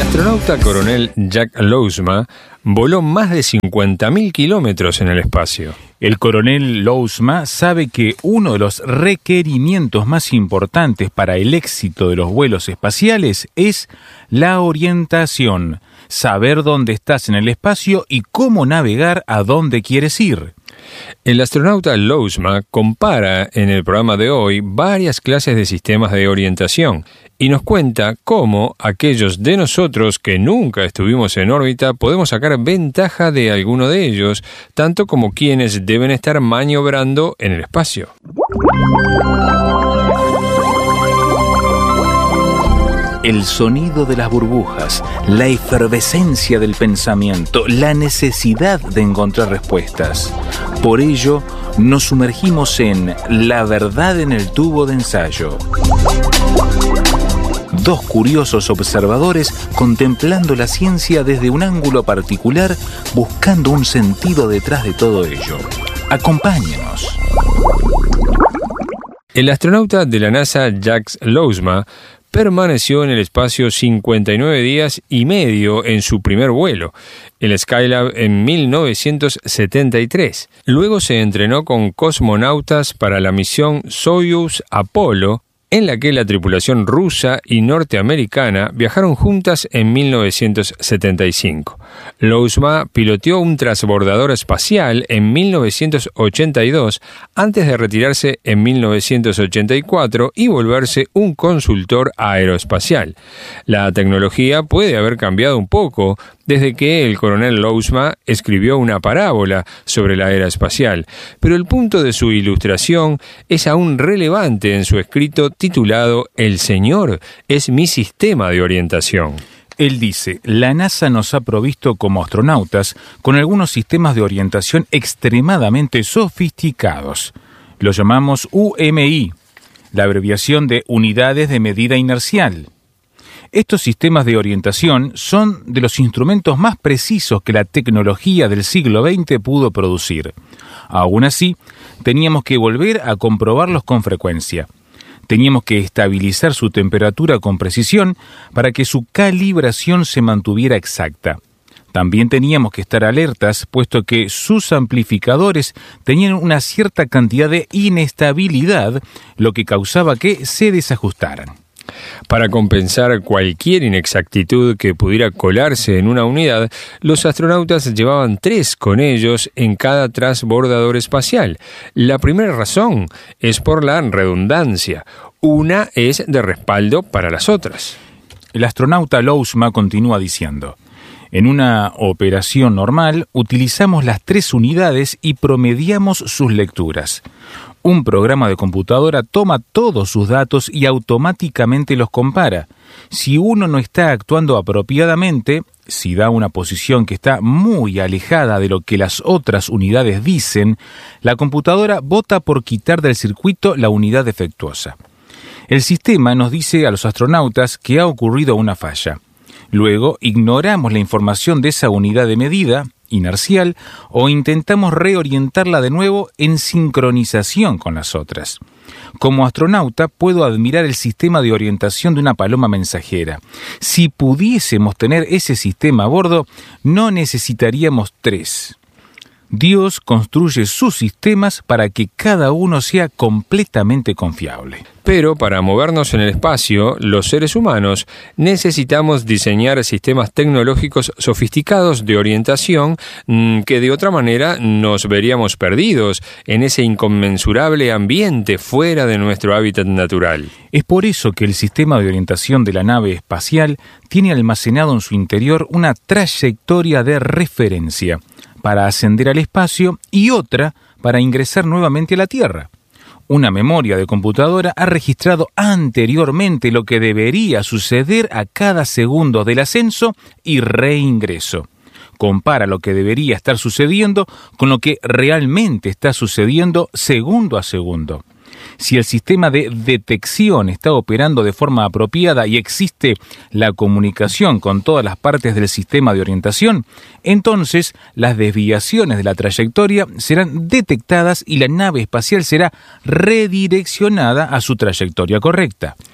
astronauta coronel Jack Lousma voló más de 50.000 kilómetros en el espacio. El coronel Lousma sabe que uno de los requerimientos más importantes para el éxito de los vuelos espaciales es la orientación, saber dónde estás en el espacio y cómo navegar a dónde quieres ir. El astronauta Lousma compara en el programa de hoy varias clases de sistemas de orientación y nos cuenta cómo aquellos de nosotros que nunca estuvimos en órbita podemos sacar ventaja de alguno de ellos, tanto como quienes deben estar maniobrando en el espacio. El sonido de las burbujas, la efervescencia del pensamiento, la necesidad de encontrar respuestas. Por ello, nos sumergimos en La verdad en el tubo de ensayo. Dos curiosos observadores contemplando la ciencia desde un ángulo particular, buscando un sentido detrás de todo ello. Acompáñenos. El astronauta de la NASA Jack Lousma permaneció en el espacio 59 días y medio en su primer vuelo, el Skylab en 1973. Luego se entrenó con cosmonautas para la misión Soyuz Apollo, en la que la tripulación rusa y norteamericana viajaron juntas en 1975. Lousma piloteó un transbordador espacial en 1982 antes de retirarse en 1984 y volverse un consultor aeroespacial. La tecnología puede haber cambiado un poco desde que el coronel Lousma escribió una parábola sobre la era espacial, pero el punto de su ilustración es aún relevante en su escrito titulado El Señor es mi sistema de orientación. Él dice, la NASA nos ha provisto como astronautas con algunos sistemas de orientación extremadamente sofisticados. Los llamamos UMI, la abreviación de Unidades de Medida Inercial. Estos sistemas de orientación son de los instrumentos más precisos que la tecnología del siglo XX pudo producir. Aún así, teníamos que volver a comprobarlos con frecuencia. Teníamos que estabilizar su temperatura con precisión para que su calibración se mantuviera exacta. También teníamos que estar alertas, puesto que sus amplificadores tenían una cierta cantidad de inestabilidad, lo que causaba que se desajustaran. Para compensar cualquier inexactitud que pudiera colarse en una unidad, los astronautas llevaban 3 con ellos en cada transbordador espacial. La primera razón es por la redundancia. Una es de respaldo para las otras. El astronauta Lousma continúa diciendo: en una operación normal utilizamos las 3 unidades y promediamos sus lecturas. Un programa de computadora toma todos sus datos y automáticamente los compara. Si uno no está actuando apropiadamente, si da una posición que está muy alejada de lo que las otras unidades dicen, la computadora vota por quitar del circuito la unidad defectuosa. El sistema nos dice a los astronautas que ha ocurrido una falla. Luego ignoramos la información de esa unidad de medida inercial o intentamos reorientarla de nuevo en sincronización con las otras. Como astronauta puedo admirar el sistema de orientación de una paloma mensajera. Si pudiésemos tener ese sistema a bordo, no necesitaríamos 3. Dios construye sus sistemas para que cada uno sea completamente confiable. Pero para movernos en el espacio, los seres humanos necesitamos diseñar sistemas tecnológicos sofisticados de orientación que de otra manera nos veríamos perdidos en ese inconmensurable ambiente fuera de nuestro hábitat natural. Es por eso que el sistema de orientación de la nave espacial tiene almacenado en su interior una trayectoria de referencia para ascender al espacio y otra para ingresar nuevamente a la Tierra. Una memoria de computadora ha registrado anteriormente lo que debería suceder a cada segundo del ascenso y reingreso. Compara lo que debería estar sucediendo con lo que realmente está sucediendo segundo a segundo. Si el sistema de detección está operando de forma apropiada y existe la comunicación con todas las partes del sistema de orientación, entonces las desviaciones de la trayectoria serán detectadas y la nave espacial será redireccionada a su trayectoria correcta.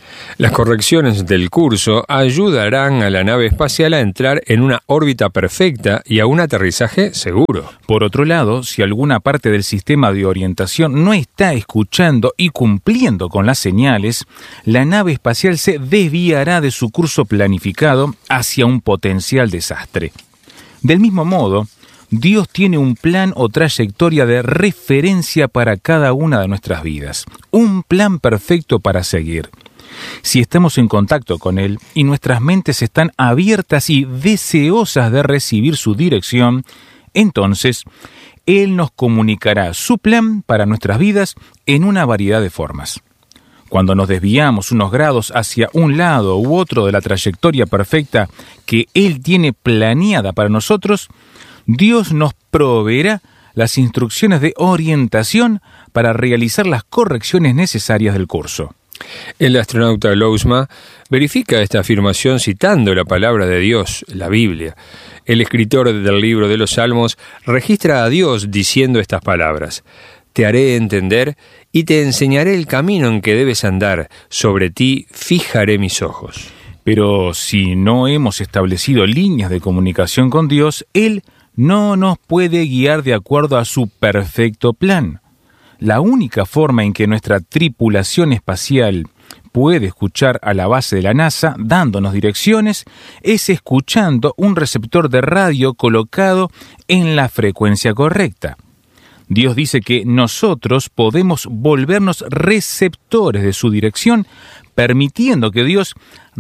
Las correcciones del curso ayudarán a la nave espacial a entrar en una órbita perfecta y a un aterrizaje seguro. Por otro lado, si alguna parte del sistema de orientación no está escuchando y cumpliendo con las señales, la nave espacial se desviará de su curso planificado hacia un potencial desastre. Del mismo modo, Dios tiene un plan o trayectoria de referencia para cada una de nuestras vidas, un plan perfecto para seguir. Si estamos en contacto con Él y nuestras mentes están abiertas y deseosas de recibir su dirección, entonces Él nos comunicará su plan para nuestras vidas en una variedad de formas. Cuando nos desviamos unos grados hacia un lado u otro de la trayectoria perfecta que Él tiene planeada para nosotros, Dios nos proveerá las instrucciones de orientación para realizar las correcciones necesarias del curso. El astronauta Lousma verifica esta afirmación citando la palabra de Dios, la Biblia. El escritor del libro de los Salmos registra a Dios diciendo estas palabras: «Te haré entender y te enseñaré el camino en que debes andar. Sobre ti fijaré mis ojos». Pero si no hemos establecido líneas de comunicación con Dios, Él no nos puede guiar de acuerdo a su perfecto plan. La única forma en que nuestra tripulación espacial puede escuchar a la base de la NASA dándonos direcciones es escuchando un receptor de radio colocado en la frecuencia correcta. Dios dice que nosotros podemos volvernos receptores de su dirección, permitiendo que Dios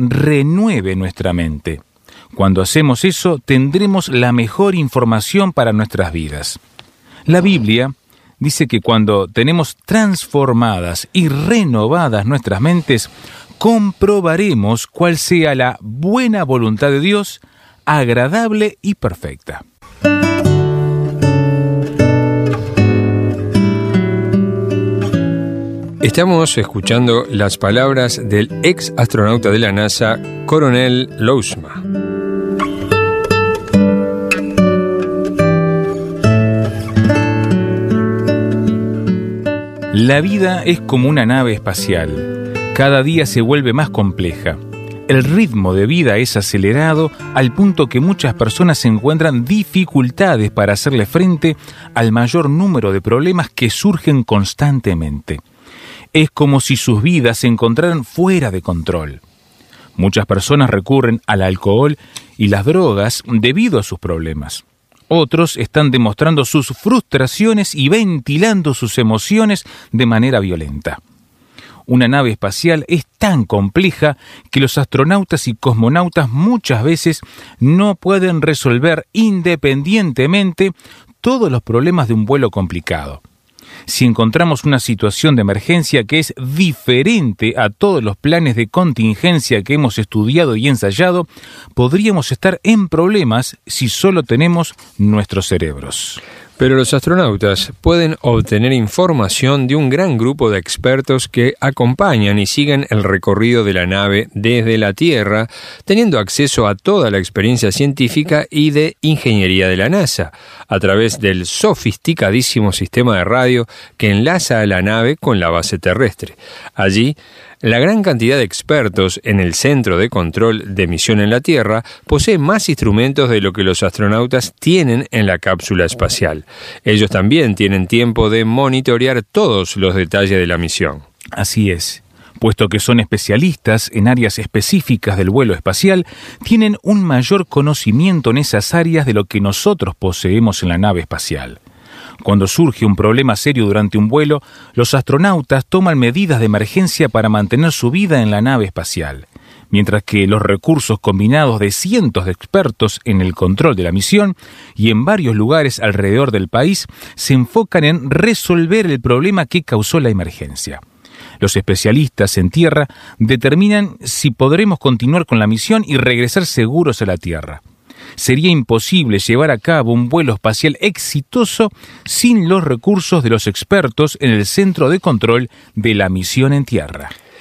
renueve nuestra mente. Cuando hacemos eso, tendremos la mejor información para nuestras vidas. La Biblia dice que cuando tenemos transformadas y renovadas nuestras mentes, comprobaremos cuál sea la buena voluntad de Dios, agradable y perfecta. Estamos escuchando las palabras del ex astronauta de la NASA, Coronel Lousma. La vida es como una nave espacial. Cada día se vuelve más compleja. El ritmo de vida es acelerado al punto que muchas personas encuentran dificultades para hacerle frente al mayor número de problemas que surgen constantemente. Es como si sus vidas se encontraran fuera de control. Muchas personas recurren al alcohol y las drogas debido a sus problemas. Otros están demostrando sus frustraciones y ventilando sus emociones de manera violenta. Una nave espacial es tan compleja que los astronautas y cosmonautas muchas veces no pueden resolver independientemente todos los problemas de un vuelo complicado. Si encontramos una situación de emergencia que es diferente a todos los planes de contingencia que hemos estudiado y ensayado, podríamos estar en problemas si solo tenemos nuestros cerebros. Pero los astronautas pueden obtener información de un gran grupo de expertos que acompañan y siguen el recorrido de la nave desde la Tierra, teniendo acceso a toda la experiencia científica y de ingeniería de la NASA, a través del sofisticadísimo sistema de radio que enlaza a la nave con la base terrestre. Allí, la gran cantidad de expertos en el Centro de Control de Misión en la Tierra posee más instrumentos de lo que los astronautas tienen en la cápsula espacial. Ellos también tienen tiempo de monitorear todos los detalles de la misión. Así es. Puesto que son especialistas en áreas específicas del vuelo espacial, tienen un mayor conocimiento en esas áreas de lo que nosotros poseemos en la nave espacial. Cuando surge un problema serio durante un vuelo, los astronautas toman medidas de emergencia para mantener su vida en la nave espacial, mientras que los recursos combinados de cientos de expertos en el control de la misión y en varios lugares alrededor del país se enfocan en resolver el problema que causó la emergencia. Los especialistas en tierra determinan si podremos continuar con la misión y regresar seguros a la Tierra. Sería imposible llevar a cabo un vuelo espacial exitoso sin los recursos de los expertos en el centro de control de la misión en tierra.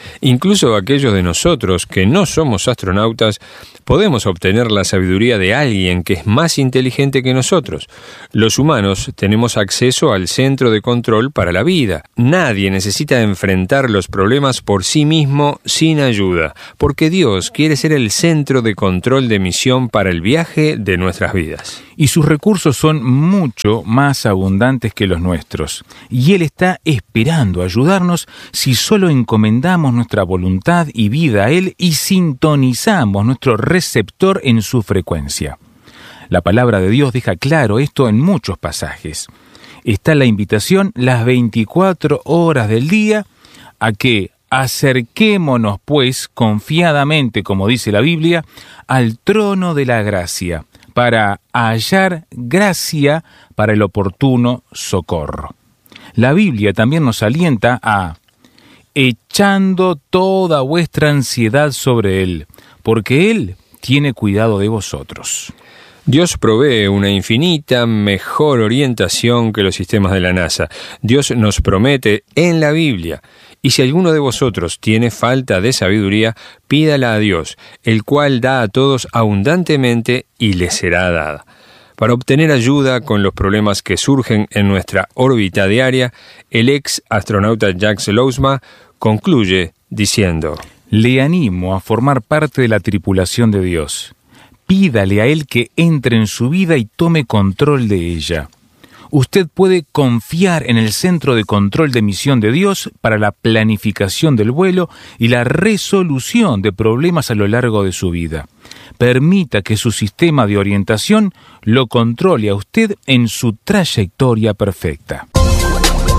Incluso aquellos de nosotros que no somos astronautas podemos obtener la sabiduría de alguien que es más inteligente que nosotros. Los humanos tenemos acceso al centro de control para la vida. Nadie necesita enfrentar los problemas por sí mismo sin ayuda, porque Dios quiere ser el centro de control de misión para el viaje de nuestras vidas. Y sus recursos son mucho más abundantes que los nuestros. Y Él está esperando ayudarnos si solo encomendamos nuestra voluntad y vida a Él y sintonizamos nuestro receptor en su frecuencia. La palabra de Dios deja claro esto en muchos pasajes. Está la invitación las 24 horas del día a que acerquémonos, pues, confiadamente, como dice la Biblia, al trono de la gracia, para hallar gracia para el oportuno socorro. La Biblia también nos alienta a echando toda vuestra ansiedad sobre Él, porque Él tiene cuidado de vosotros. Dios provee una infinita mejor orientación que los sistemas de la NASA. Dios nos promete en la Biblia. Y si alguno de vosotros tiene falta de sabiduría, pídala a Dios, el cual da a todos abundantemente y le será dada. Para obtener ayuda con los problemas que surgen en nuestra órbita diaria, el ex astronauta Jacques Lousma concluye diciendo: le animo a formar parte de la tripulación de Dios. Pídale a Él que entre en su vida y tome control de ella. Usted puede confiar en el centro de control de misión de Dios para la planificación del vuelo y la resolución de problemas a lo largo de su vida. Permita que su sistema de orientación lo controle a usted en su trayectoria perfecta.